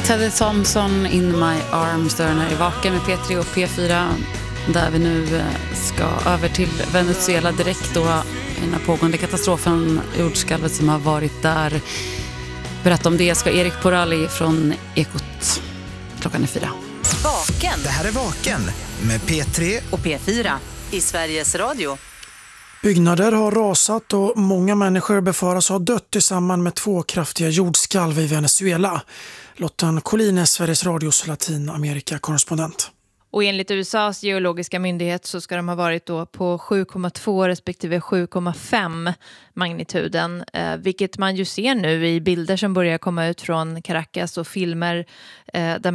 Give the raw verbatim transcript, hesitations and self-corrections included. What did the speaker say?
Teddy Thompson, In My Arms, där är vaken med P tre och P fyra, där vi nu ska över till Venezuela direkt då, i den här pågående katastrofen, jordskalvet som har varit där. Berätta om det ska Erik Porali från Ekot. Klockan är fyra. Vaken. Det här är Vaken med P tre och P fyra i Sveriges Radio. Byggnader har rasat och många människor befaras ha dött i samband med två kraftiga jordskalv i Venezuela. Lotten Collin är Sveriges Radios Latinamerika-korrespondent. Och enligt U S A:s geologiska myndighet så ska de ha varit då på sju komma två respektive sju komma fem magnituden. Eh, vilket man ju ser nu i bilder som börjar komma ut från Caracas och filmer eh, där